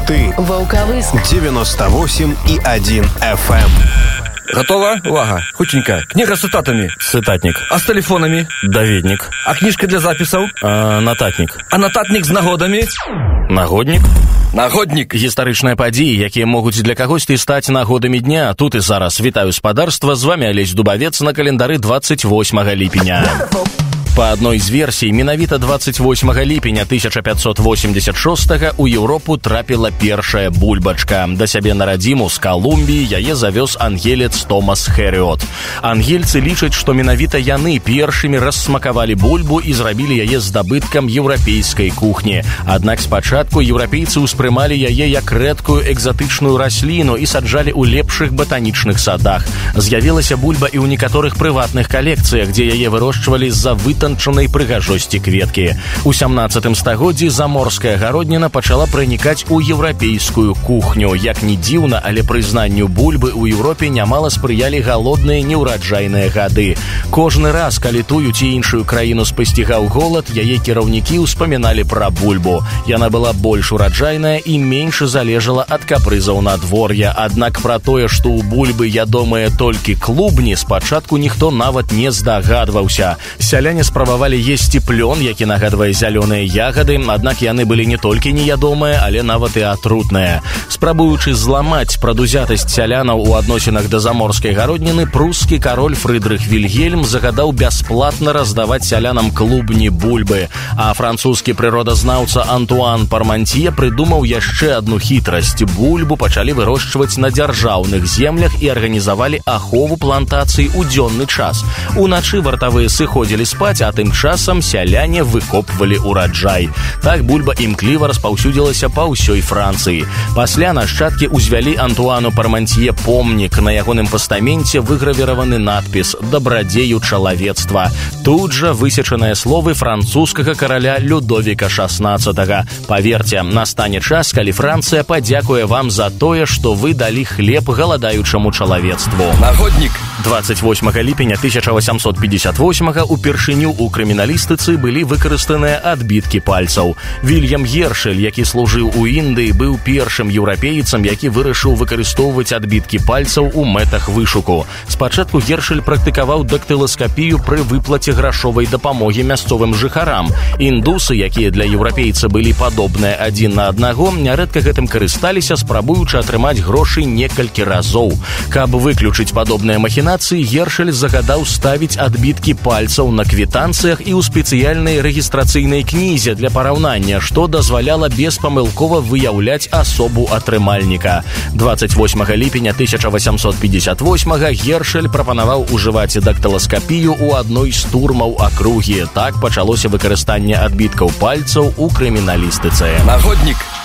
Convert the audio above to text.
Чорты. Ваўкавыск. 98,1 FM. Готово? Увага. Хутенько. Книга с цитатами. Цитатник. А с телефонами? Даведник. А книжка для записаў? Нататник. А нататник з нагодамі? Нагодник. Нагоднік. Гістарычныя падзеі, якія могуць для кагосьці стаць нагодамі дня. Тут і зараз. Вітаю спадарства. З вами Алесь Дубавец на календары 28 ліпеня. Па адной з версій, менавіта 28 ліпеня 1586 у Еўропу трапіла першая бульбачка. Да сябе на радзіму з Калумбіі яе завёз ангелец Томас Херіот. Ангельцы лічаць, што менавіта яны першымі рассмакавалі бульбу і зрабілі яе здабыткам еўрапейскай кухні. Аднак спачатку еўрапейцы ўспрымалі яе як рэдкую экзатычную расліну і саджалі ў лепшых батанічных садах. З'явілася бульба і ў некаторых прыватных калекцыях, дзе яе вырошчвалі з-за вытанчанай прыгажосці кветкі. У 17 стагоддзі заморская гародніна пачала пранікаць у еўрапейскую кухню. Як ні дзіўна, але прызнанню бульбы ў Еўропе нямала спрыялі галодныя неўраджайныя гады. Кожны раз, калі тую ці іншую краіну спасцігаў голад, яе кіраўнікі ўспаміналі пра бульбу. Яна была больш ураджайная і менш залежала ад капрызаў надвор'я. Аднак пра тое, што ў бульбы ядомыя толькі клубні, спачатку ніхто нават не здагадваўся. Сяляне спрабавалі есці плён, які нагадвае зялёныя ягады, аднак яны былі не толькі неядомыя, але нават і атрутныя. Спрабуючы зламаць прадузятасць сялянаў у адносінах да заморскай гародніны, прускі кароль Фрыдрых Вільгельм загадаў бясплатна раздаваць сялянам клубні бульбы, а французскі прыродазнаўца Антуан Пармантье прыдумаў яшчэ адну хітрасць. Бульбу пачалі вырошчваць на дзяржаўных землях і арганізавалі ахову плантацый у дзённы час. Уначы вартавыя сыходзілі спаць, а тым часам сяляне выкопвалі ураджай. Так бульба імкліва распаўсюдзілася па ўсёй Францыі. Пасля нашчадкі ўзвялі Антуану Пармантье помнік. На ягоным пастаменце выгравіраваны надпіс «Дабрадзею чалавецтва». Тут жа высечаныя словы французскага караля Людовіка XVI. Паверце, настане час, калі Францыя падзякуе вам за тое, што вы далі хлеб галадаючаму чалавецтву. Нагоднік. 28 ліпеня 1858 упершыню у крыміналістыцы былі выкарыстаныя адбіткі пальцаў. Вільям Гершель, які служыў у Індыі, быў першым еўрапейцам, які вырашыў выкарыстоўваць адбіткі пальцаў у мэтах вышуку. Спачатку Гершель практыкаваў дактыласкапію пры выплаце грашовай дапамогі мясцовым жыхарам. Індусы, якія для еўрапейца былі падобныя адзін на аднаго, нярэдка гэтым карысталіся, спрабуючы атрымаць грошы некалькі разоў. Каб выключыць падобныя махінацыі, Гершель загадаў ставіць адбіткі пальцаў на квітанцыях і ў спецыяльнай рэгістрацыйнай кнізе для параўнання, што дазваляла беспамылкова выяўляць асобу атрымальніка. 28 ліпеня 1858 Гершель прапанаваў ужываць дактыласкапію ў адной з турмаў акругі. Так пачалося выкарыстанне адбіткаў пальцаў у крыміналістыцы. Нагоднік.